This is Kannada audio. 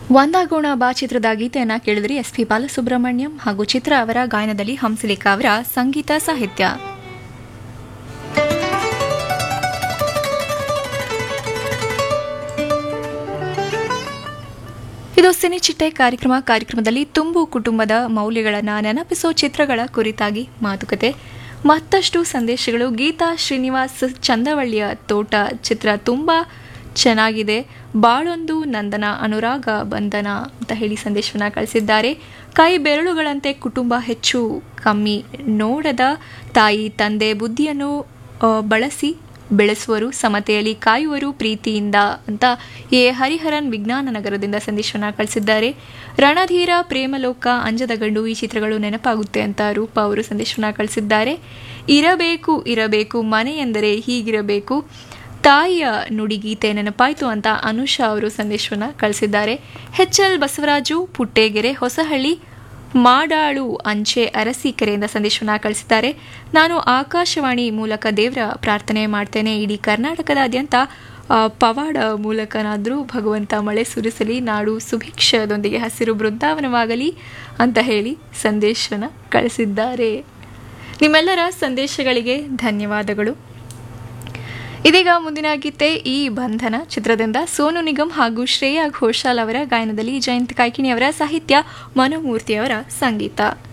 ಒಂದಾಗೋಣ ಬಾ ಚಿತ್ರದ ಗೀತೆಯನ್ನ ಕೇಳಿದ್ರಿ ಎಸ್.ಪಿ. ಬಾಲಸುಬ್ರಹ್ಮಣ್ಯಂ ಹಾಗೂ ಚಿತ್ರ ಅವರ ಗಾಯನದಲ್ಲಿ ಹಂಸಲೇಖ ಅವರ ಸಂಗೀತ ಸಾಹಿತ್ಯ. ಇದು ಸಿನಿಚಿಟ್ಟೆ ಕಾರ್ಯಕ್ರಮದಲ್ಲಿ ತುಂಬು ಕುಟುಂಬದ ಮೌಲ್ಯಗಳನ್ನು ನೆನಪಿಸೋ ಚಿತ್ರಗಳ ಕುರಿತಾಗಿ ಮಾತುಕತೆ. ಮತ್ತಷ್ಟು ಸಂದೇಶಗಳು. ಗೀತಾ ಶ್ರೀನಿವಾಸ್ ಚಂದವಳ್ಳಿಯ ತೋಟ ಚಿತ್ರ ತುಂಬ ಚೆನ್ನಾಗಿದೆ, ಬಾಳೊಂದು ನಂದನ ಅನುರಾಗ ಬಂಧನ ಅಂತ ಹೇಳಿ ಸಂದೇಶವನ್ನು ಕಳಿಸಿದ್ದಾರೆ. ಕೈ ಬೆರಳುಗಳಂತೆ ಕುಟುಂಬ ಹೆಚ್ಚು ಕಮ್ಮಿ, ನೋಡದ ತಾಯಿ ತಂದೆ ಬುದ್ಧಿಯನ್ನು ಬಳಸಿ ಬೆಳೆಸುವರು, ಸಮತೆಯಲ್ಲಿ ಕಾಯುವರು ಪ್ರೀತಿಯಿಂದ ಅಂತ ಎ ಹರಿಹರನ್ ವಿಜ್ಞಾನ ನಗರದಿಂದ ಸಂದೇಶವನ್ನು ಕಳಿಸಿದ್ದಾರೆ. ರಣಧೀರ, ಪ್ರೇಮಲೋಕ, ಅಂಜದ ಗಂಡು ಈ ಚಿತ್ರಗಳು ನೆನಪಾಗುತ್ತೆ ಅಂತ ರೂಪ ಅವರು ಸಂದೇಶವನ್ನು ಕಳಿಸಿದ್ದಾರೆ. ಇರಬೇಕು ಮನೆ ಎಂದರೆ ಹೀಗಿರಬೇಕು, ತಾಯಿಯ ನುಡಿಗೀತೆ ನೆನಪಾಯಿತು ಅಂತ ಅನುಷಾ ಅವರು ಸಂದೇಶವನ್ನು ಕಳಿಸಿದ್ದಾರೆ. ಎಚ್.ಎಲ್. ಬಸವರಾಜು, ಪುಟ್ಟೇಗೆರೆ, ಹೊಸಹಳ್ಳಿ, ಮಾಡಾಳು ಅಂಚೆ ಅರಸೀಕೆರೆಯಿಂದ ಸಂದೇಶವನ್ನು ಕಳಿಸಿದ್ದಾರೆ. ನಾನು ಆಕಾಶವಾಣಿ ಮೂಲಕ ದೇವರ ಪ್ರಾರ್ಥನೆ ಮಾಡ್ತೇನೆ, ಇಡೀ ಕರ್ನಾಟಕದಾದ್ಯಂತ ಪವಾಡ ಮೂಲಕನಾದರೂ ಭಗವಂತ ಮಳೆ ಸುರಿಸಲಿ, ನಾಡು ಸುಭಿಕ್ಷದೊಂದಿಗೆ ಹಸಿರು ಬೃಂದಾವನವಾಗಲಿ ಅಂತ ಹೇಳಿ ಸಂದೇಶವನ್ನು ಕಳಿಸಿದ್ದಾರೆ. ನಿಮ್ಮೆಲ್ಲರ ಸಂದೇಶಗಳಿಗೆ ಧನ್ಯವಾದಗಳು. ಇದೀಗ ಮುಂದಿನ ಗೀತೆ ಈ ಬಂಧನ ಚಿತ್ರದಿಂದ ಸೋನು ನಿಗಮ್ ಹಾಗೂ ಶ್ರೇಯಾ ಘೋಷಾಲ್ ಅವರ ಗಾಯನದಲ್ಲಿ ಜಯಂತ್ ಕಾಯ್ಕಿಣಿ ಅವರ ಸಾಹಿತ್ಯ, ಮನೋಮೂರ್ತಿ ಅವರ ಸಂಗೀತ.